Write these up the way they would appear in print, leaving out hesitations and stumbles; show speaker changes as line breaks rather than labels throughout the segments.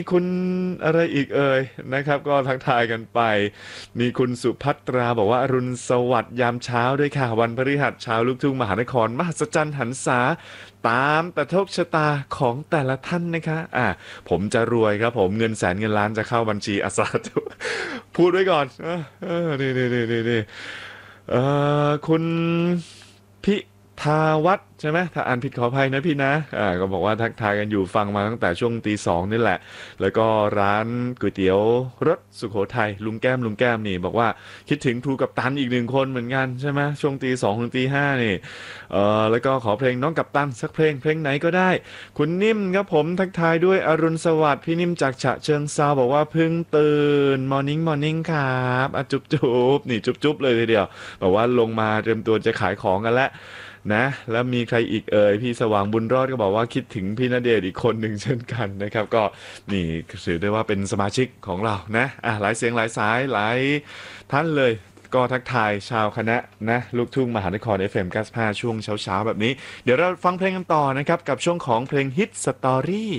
คุณอะไรอีกเอ่ยนะครับก็ทักทายกันไปมีคุณสุภัตราบอกว่าอรุณสวัสดิ์ยามเช้าด้วยค่ะวันพฤหัสเช้าลูกทุ่งมหานครมหัศจรรย์หันษาตามแต่โชคชะตาของแต่ละท่านนะคะผมจะรวยครับผมเงินแสนเงินล้านจะเข้าบัญชีอาสาธุพูดไว้ก่อนนี่เอคุณพิทาวัฒน์ใช่ไหมถ้าอ่านผิดขออภัยนะพี่นะก็บอกว่าทักทายกันอยู่ฟังมาตั้งแต่ช่วงตีสองนี่แหละแล้วก็ร้านก๋วยเตี๋ยวรสสุโขทัยลุงแก้มนี่บอกว่าคิดถึงครูกัปตันอีกหนึ่งคนเหมือนกันใช่ไหมช่วงตีสองถึงตีห้านี่แล้วก็ขอเพลงน้องกัปตันสักเพลงไหนก็ได้คุณนิ่มครับผมทักทายด้วยอรุณสวัสดิ์พี่นิ่มจากฉะเชิงเซาบอกว่าเพิ่งตื่นมอร์นิ่งครับจุ๊บนี่จุ๊บเลยทีเดียวบอกว่าลงมาเตรียมตัวจะขายของกันแล้วนะแล้วมีใครอีกเอ่ยพี่สว่างบุญรอดก็บอกว่าคิดถึงพี่ณเดชน์อีกคนหนึ่งเช่นกันนะครับก็นี่ถือได้ว่าเป็นสมาชิกของเรานะหลายเสียงหลายสายหลายท่านเลยก็ทักทายชาวคณะนะลูกทุ่งมหานคร FM 95ช่วงเช้าแบบนี้เดี๋ยวเราฟังเพลงกันต่อนะครับกับช่วงของเพลงฮิตสตอรี่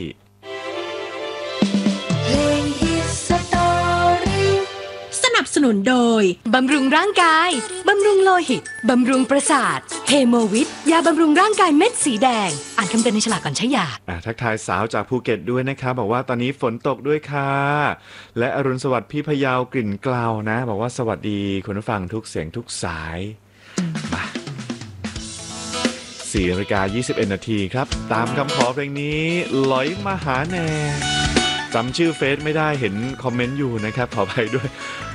เพลงฮิตสตอรี่สนับสนุนโดยบำรุงร่างกายบำรุงโลหิตบำรุงประสาทเฮโมวิทยาบำรุงร่างกายเม็ดสีแดงอ่านคำเตือนในฉลากก่อนใช้ยา
ทักทายสาวจากภูเก็ตด้วยนะครับบอกว่าตอนนี้ฝนตกด้วยค่ะและอรุณสวัสดิ์พี่พยาวกลิ่นกล่าวนะบอกว่าสวัสดีคุณผู้ฟังทุกเสียงทุกสายมา4:21 นาทีครับตามคำขอเพลงนี้หลอยมาหาแน่จำชื่อเฟซไม่ได้เห็นคอมเมนต์อยู่นะครับขออภัยด้วย